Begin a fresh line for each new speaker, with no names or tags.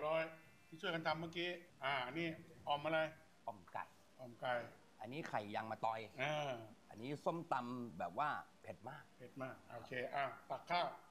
ร้อยที่ช่วยกันทำเมื่อกี้อันนี้ออมอะไร
อ่อมไก่
ออมไก่
อันนี้ไข่ยางมะตอยอันนี้ส้มตำแบบว่าเผ็ดมาก
โอเคตักข้าว